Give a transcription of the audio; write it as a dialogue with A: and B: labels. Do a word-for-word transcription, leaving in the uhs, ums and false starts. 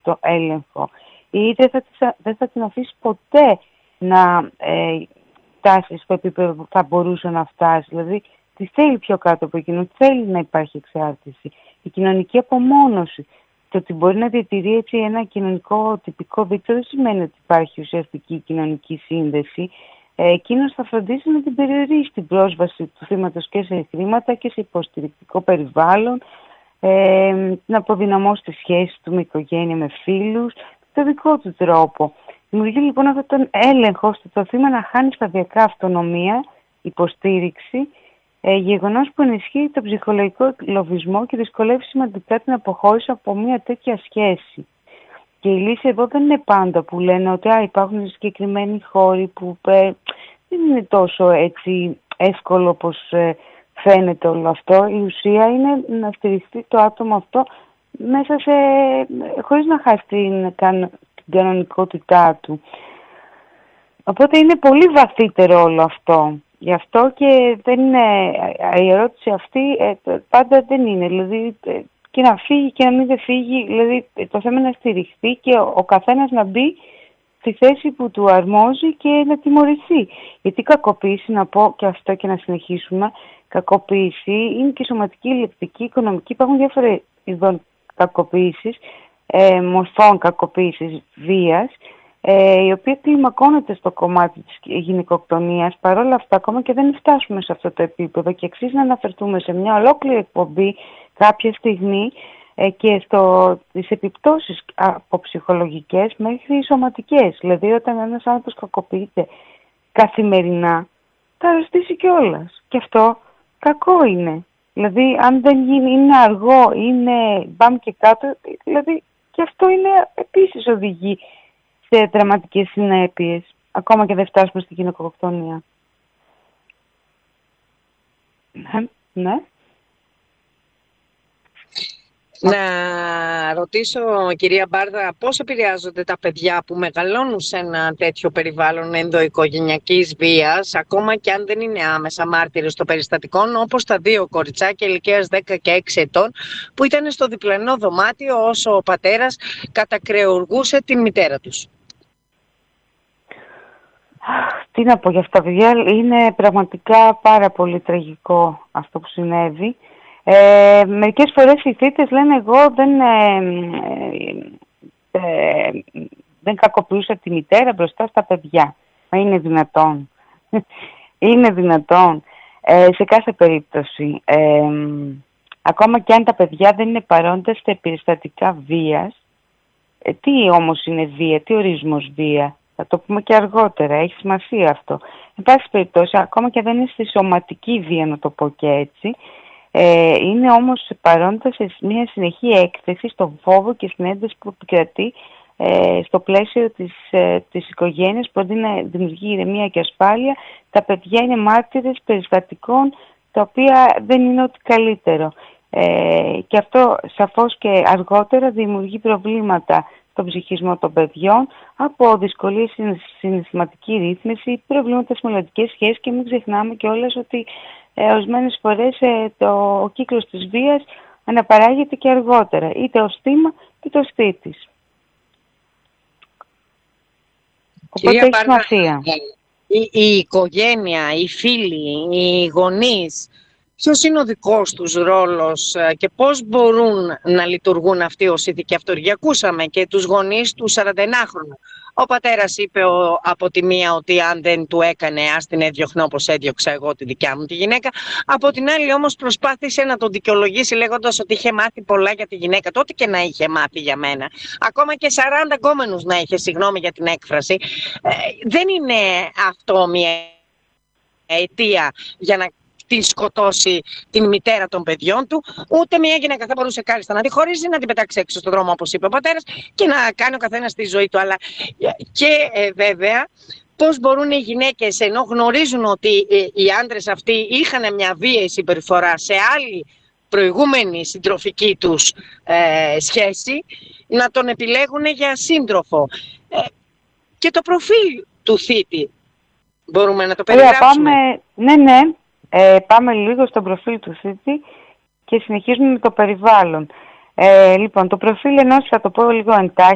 A: το έλεγχο ή δεν θα, της, δεν θα την αφήσει ποτέ να ε, φτάσει στο επίπεδο που θα μπορούσε να φτάσει. Δηλαδή, τη θέλει πιο κάτω από εκείνο, θέλει να υπάρχει εξάρτηση. Η κοινωνική απομόνωση. Το ότι μπορεί να διατηρεί έτσι ένα κοινωνικό τυπικό δίκτυο δεν σημαίνει ότι υπάρχει ουσιαστική κοινωνική σύνδεση. Ε, εκείνος θα φροντίσει να την περιορίσει την πρόσβαση του θύματος και σε χρήματα και σε υποστηρικτικό περιβάλλον, ε, να αποδυναμώσει τις σχέσεις του με οικογένεια, με φίλους, το δικό του τρόπο. Δημιουργεί λοιπόν αυτόν τον έλεγχο στο το θύμα να χάνει σταδιακά αυτονομία, υποστήριξη, ε, γεγονός που ενισχύει τον ψυχολογικό λοβισμό και δυσκολεύει σημαντικά την αποχώρηση από μια τέτοια σχέση. Και η λύση εδώ δεν είναι πάντα που λένε ότι α, υπάρχουν συγκεκριμένοι χώροι που ε, δεν είναι τόσο έτσι εύκολο όπως ε, φαίνεται όλο αυτό. Η ουσία είναι να στηριχθεί το άτομο αυτό μέσα σε, χωρίς να χάσει την, την κανονικότητά του. Οπότε είναι πολύ βαθύτερο όλο αυτό. Γι' αυτό και δεν είναι, η ερώτηση αυτή ε, πάντα δεν είναι. Δηλαδή, ε, και να φύγει και να μην δεν φύγει, δηλαδή το θέμα είναι να στηριχθεί και ο, ο καθένας να μπει στη θέση που του αρμόζει και να τιμωρηθεί. Γιατί κακοποίηση, να πω και αυτό και να συνεχίσουμε, κακοποίηση είναι και σωματική, λεκτική, οικονομική. Υπάρχουν διάφορα ειδών κακοποίησης, ε, μορφών κακοποίησης βίας, ε, η οποία κλιμακώνεται στο κομμάτι της γυναικοκτονίας. Παρ' όλα αυτά, ακόμα και δεν φτάσουμε σε αυτό το επίπεδο και αξίζει να αναφερθούμε σε μια ολόκληρη εκπομπή κάποια στιγμή ε, και στο, τις επιπτώσεις από ψυχολογικές μέχρι σωματικές. Δηλαδή, όταν ένας άνθρωπος κακοποιείται καθημερινά, θα αρρωστήσει κιόλας. Και αυτό κακό είναι. Δηλαδή, αν δεν γίνει, είναι αργό, είναι μπαμ και κάτω, δηλαδή και αυτό είναι επίσης οδηγεί σε δραματικές συνέπειες, ακόμα και δεν φτάσουμε στη γυναικοκτονία. Ναι, ναι.
B: Να ρωτήσω, κυρία Μπάρδα, πώς επηρεάζονται τα παιδιά που μεγαλώνουν σε ένα τέτοιο περιβάλλον ενδοοικογενειακής βίας, ακόμα και αν δεν είναι άμεσα μάρτυρες των περιστατικών, όπως τα δύο κοριτσάκια ηλικίας δέκα και έξι ετών, που ήταν στο διπλανό δωμάτιο όσο ο πατέρας κατακρεουργούσε την μητέρα τους.
A: Τι να πω για αυτά, παιδιά, είναι πραγματικά πάρα πολύ τραγικό αυτό που συνέβη. Ε, μερικές φορές οι θύτες λένε εγώ δεν, ε, ε, ε, δεν κακοποιούσα τη μητέρα μπροστά στα παιδιά. Μα είναι δυνατόν. είναι δυνατόν. Ε, σε κάθε περίπτωση. Ε, ακόμα και αν τα παιδιά δεν είναι παρόντες σε περιστατικά βίας, ε, τι όμως είναι βία, τι ορισμός βία. Θα το πούμε και αργότερα, έχει σημασία αυτό. Εν πάση περιπτώσει, ακόμα και δεν είναι στη σωματική βία, να το πω και έτσι, ε, είναι όμως παρόντα σε μια συνεχή έκθεση στον φόβο και στην ένταση που επικρατεί ε, στο πλαίσιο της, ε, της οικογένειας, που αντί να δημιουργεί ηρεμία και ασφάλεια, τα παιδιά είναι μάρτυρες περιστατικών τα οποία δεν είναι ό,τι καλύτερο. Ε, και αυτό σαφώς και αργότερα δημιουργεί προβλήματα στον ψυχισμό των παιδιών, από δυσκολίες στην συναισθηματική ρύθμιση, προβλήματα στις μελλοντικές σχέσεις, και μην ξεχνάμε κιόλας ότι ε, ορισμένες φορές ε, το, ο κύκλος της βίας αναπαράγεται και αργότερα, είτε ως θύμα είτε ως θύτης. Οπότε
B: Κυρία
A: έχει
B: Μπάρδα,
A: σημασία.
B: Η, η οικογένεια, οι φίλοι, οι γονείς, ποιος είναι ο δικός τους ρόλος και πώς μπορούν να λειτουργούν αυτοί ως ηθικοί αυτούργοι? Ακούσαμε και τους γονείς του σαρανταενάχρονου. Ο πατέρας είπε ο, από τη μία ότι αν δεν του έκανε, ας την έδιωχνε όπως έδιωξα εγώ τη δικιά μου τη γυναίκα. Από την άλλη όμως προσπάθησε να τον δικαιολογήσει λέγοντας ότι είχε μάθει πολλά για τη γυναίκα του, ό,τι και να είχε μάθει για μένα. Ακόμα και σαράντα γκόμενους να είχε, συγγνώμη για την έκφραση. Ε, δεν είναι αυτό μια αιτία για να την σκοτώσει την μητέρα των παιδιών του. Ούτε μια γυναίκα θα μπορούσε κάλλιστα να τη χωρίσει, να την πετάξει έξω στον δρόμο, όπως είπε ο πατέρας, και να κάνει ο καθένας τη ζωή του. Αλλά και ε, βέβαια, πώς μπορούν οι γυναίκες, ενώ γνωρίζουν ότι ε, οι άντρες αυτοί είχαν μια βίαιη συμπεριφορά σε άλλη προηγούμενη συντροφική τους ε, σχέση, να τον επιλέγουν για σύντροφο. Ε, και το προφίλ του θήτη μπορούμε να το περιγράψουμε?
A: Πάμε, ναι, ναι. Ε, πάμε λίγο στο προφίλ του θήτη και συνεχίζουμε με το περιβάλλον. Ε, λοιπόν, το προφίλ ενός, θα το πω λίγο εντάχει,